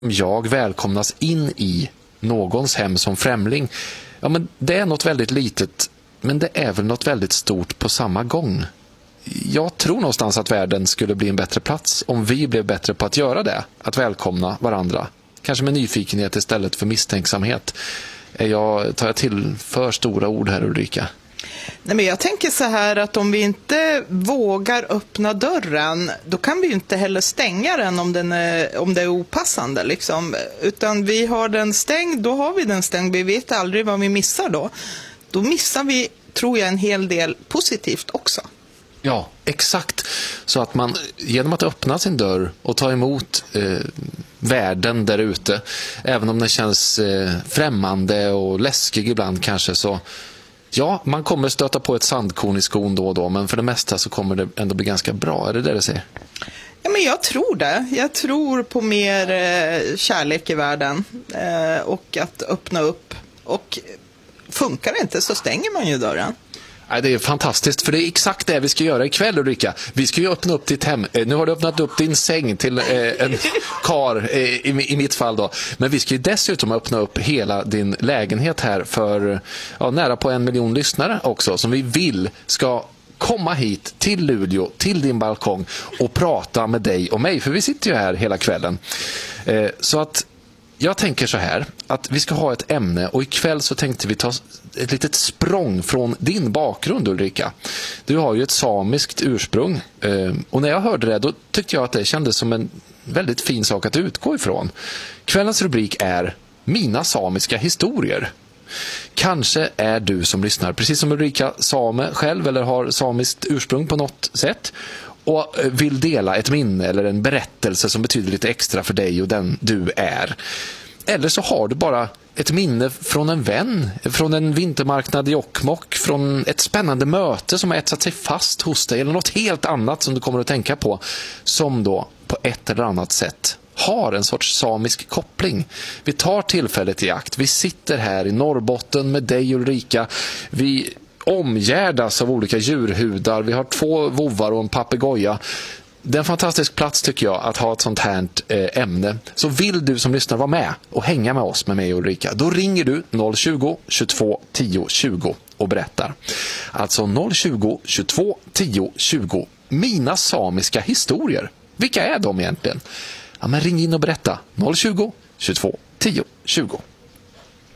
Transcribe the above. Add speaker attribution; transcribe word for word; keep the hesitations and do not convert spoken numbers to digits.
Speaker 1: Jag välkomnas in i någons hem som främling. Ja, men det är något väldigt litet, men det är väl något väldigt stort på samma gång. Jag tror någonstans att världen skulle bli en bättre plats om vi blev bättre på att göra det, att välkomna varandra. Kanske med nyfikenhet istället för misstänksamhet. Jag tar jag till för stora ord här, Ulrika?
Speaker 2: Nej, men jag tänker så här att om vi inte vågar öppna dörren, då kan vi ju inte heller stänga den om, den är, om det är opassande. Liksom. Utan vi har den stängd, då har vi den stängd. Vi vet aldrig vad vi missar då. Då missar vi, tror jag, en hel del positivt också.
Speaker 1: Ja, exakt. Så att man genom att öppna sin dörr och ta emot eh, världen där ute, även om den känns eh, främmande och läskig ibland kanske, så ja, man kommer stöta på ett sandkorn i skon då och då, men för det mesta så kommer det ändå bli ganska bra. Är det det du säger?
Speaker 2: Ja, men jag tror det. Jag tror på mer eh, kärlek i världen eh, och att öppna upp. Och funkar det inte så stänger man ju dörren.
Speaker 1: Nej, det är fantastiskt, för det är exakt det vi ska göra ikväll, Ulrika. Vi ska ju öppna upp ditt hem. Nu har du öppnat upp din säng till eh, en kar eh, i, i mitt fall då. Men vi ska ju dessutom öppna upp hela din lägenhet här för ja, nära på en miljon lyssnare också, som vi vill ska komma hit till Luleå, till din balkong och prata med dig och mig. För vi sitter ju här hela kvällen. Eh, så att jag tänker så här, att vi ska ha ett ämne, och ikväll så tänkte vi ta ett litet språng från din bakgrund, Ulrika. Du har ju ett samiskt ursprung, och när jag hörde det då tyckte jag att det kändes som en väldigt fin sak att utgå ifrån. Kvällens rubrik är Mina samiska historier. Kanske är du som lyssnar, precis som Ulrika, same själv eller har samiskt ursprung på något sätt, och vill dela ett minne eller en berättelse som betyder lite extra för dig och den du är. Eller så har du bara ett minne från en vän, från en vintermarknad i Jokkmokk, från ett spännande möte som har etsat sig fast hos dig, eller något helt annat som du kommer att tänka på, som då på ett eller annat sätt har en sorts samisk koppling. Vi tar tillfället i akt. Vi sitter här i Norrbotten med dig, Ulrika. Vi omgärdas av olika djurhudar. Vi har två vovar och en papegoja. Det är en fantastisk plats, tycker jag, att ha ett sånt här ämne. Så vill du som lyssnar vara med och hänga med oss, med mig och Ulrika, då ringer du noll tjugo, tjugotvå, tio, tjugo och berättar. Alltså noll tjugo, tjugotvå, tio, tjugo. Mina samiska historier. Vilka är de egentligen? Ja, men ring in och berätta. noll tjugo, tjugotvå, tio, tjugo.